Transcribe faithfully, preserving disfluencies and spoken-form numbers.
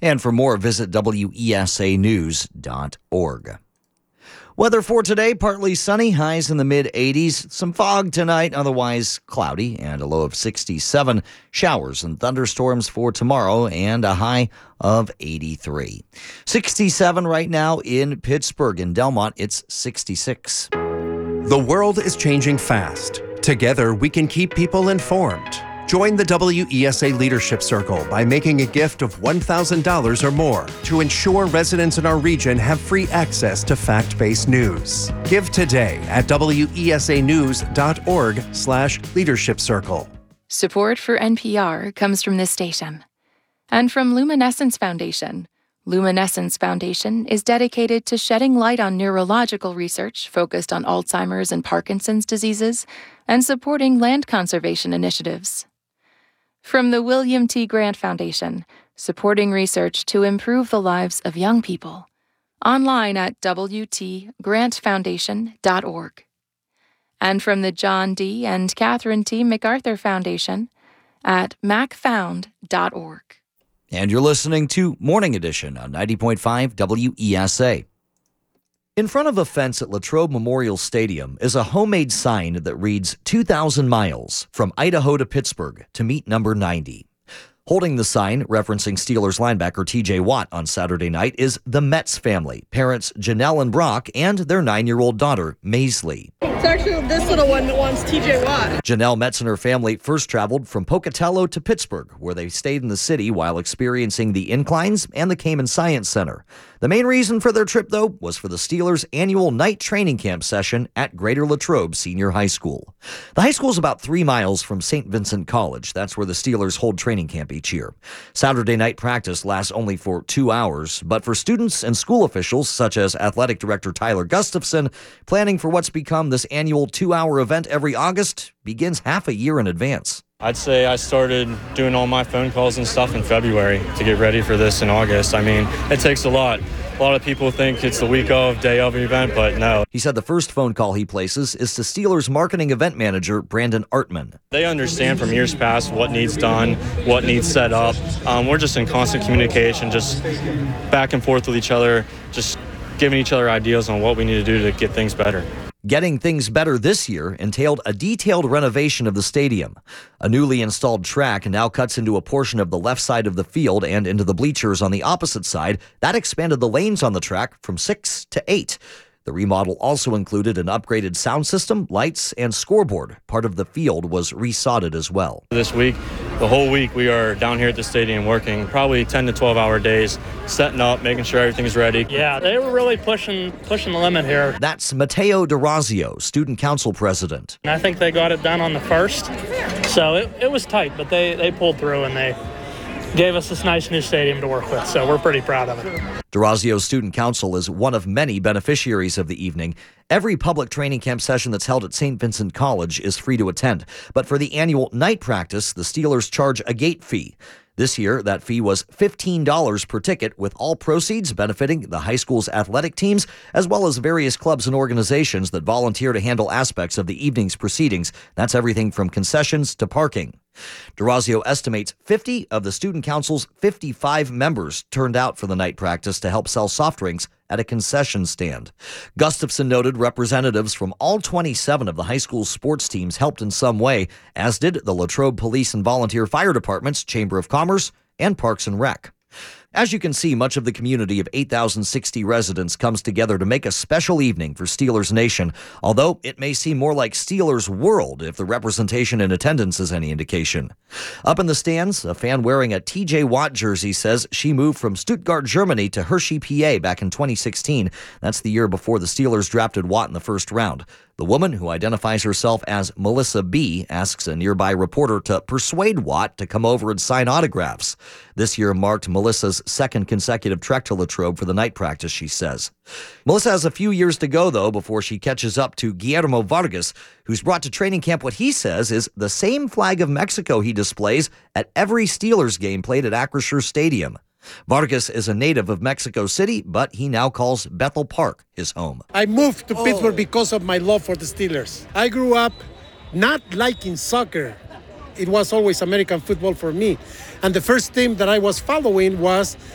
And for more, visit W E S A news dot org. Weather for today, partly sunny, highs in the mid eighties. Some fog tonight, otherwise cloudy, and a low of sixty-seven. Showers and thunderstorms for tomorrow, and a high of eighty-three. sixty-seven right now in Pittsburgh. In Delmont, it's sixty-six. The world is changing fast. Together, we can keep people informed. Join the W E S A Leadership Circle by making a gift of one thousand dollars or more to ensure residents in our region have free access to fact-based news. Give today at W E S A news dot org slash leadership circle. Support for N P R comes from this station and from Luminescence Foundation. Luminescence Foundation is dedicated to shedding light on neurological research focused on Alzheimer's and Parkinson's diseases and supporting land conservation initiatives. From the William T. Grant Foundation, supporting research to improve the lives of young people. Online at W T grant foundation dot org. And from the John D. and Catherine T. MacArthur Foundation at mac found dot org. And you're listening to Morning Edition on ninety point five W E S A. In front of a fence at Latrobe Memorial Stadium is a homemade sign that reads two thousand miles from Idaho to Pittsburgh to meet number ninety. Holding the sign, referencing Steelers linebacker T J Watt on Saturday night, is the Metz family, parents Janelle and Brock, and their nine-year-old daughter, Maisley. It's actually this little one that wants T J Watt. Janelle Metz and her family first traveled from Pocatello to Pittsburgh, where they stayed in the city while experiencing the inclines and the Kamen Science Center. The main reason for their trip, though, was for the Steelers' annual night training camp session at Greater Latrobe Senior High School. The high school is about three miles from Saint Vincent College. That's where the Steelers hold training camp each year. Saturday night practice lasts only for two hours, but for students and school officials, such as Athletic Director Tyler Gustafson, planning for what's become this annual two-hour event every August begins half a year in advance. I'd say I started doing all my phone calls and stuff in February to get ready for this in August. I mean, it takes a lot. A lot of people think it's the week of, day of event, but no. He said the first phone call he places is to Steelers marketing event manager Brandon Artman. They understand from years past what needs done, what needs set up. Um, we're just in constant communication, just back and forth with each other, just giving each other ideas on what we need to do to get things better. Getting things better this year entailed a detailed renovation of the stadium. A newly installed track now cuts into a portion of the left side of the field and into the bleachers on the opposite side. That expanded the lanes on the track from six to eight. The remodel also included an upgraded sound system, lights, and scoreboard. Part of the field was resodded as well. This week, the whole week, we are down here at the stadium working probably ten to twelve hour days, setting up, making sure everything's ready. Yeah, they were really pushing pushing the limit here. That's Mateo DeRazio, student council president. And I think they got it done on the first, so it, it was tight, but they, they pulled through and they gave us this nice new stadium to work with, so we're pretty proud of it. DeRazio's student council is one of many beneficiaries of the evening. Every public training camp session that's held at Saint Vincent College is free to attend, but for the annual night practice, the Steelers charge a gate fee. This year, that fee was fifteen dollars per ticket, with all proceeds benefiting the high school's athletic teams, as well as various clubs and organizations that volunteer to handle aspects of the evening's proceedings. That's everything from concessions to parking. DeRazio estimates fifty of the student council's fifty-five members turned out for the night practice to help sell soft drinks at a concession stand. Gustafson noted representatives from all twenty-seven of the high school sports teams helped in some way, as did the Latrobe Police and Volunteer Fire Departments, Chamber of Commerce, and Parks and Rec. As you can see, much of the community of eight thousand sixty residents comes together to make a special evening for Steelers Nation, although it may seem more like Steelers World if the representation in attendance is any indication. Up in the stands, a fan wearing a T J Watt jersey says she moved from Stuttgart, Germany to Hershey, P A back in twenty sixteen. That's the year before the Steelers drafted Watt in the first round. The woman, who identifies herself as Melissa B., asks a nearby reporter to persuade Watt to come over and sign autographs. This year marked Melissa's second consecutive trek to Latrobe for the night practice, she says. Melissa has a few years to go, though, before she catches up to Guillermo Vargas, who's brought to training camp what he says is the same flag of Mexico he displays at every Steelers game played at Acrisure Stadium. Vargas is a native of Mexico City, but he now calls Bethel Park his home. I moved to Pittsburgh because of my love for the Steelers. I grew up not liking soccer. It was always American football for me. And the first team that I was following was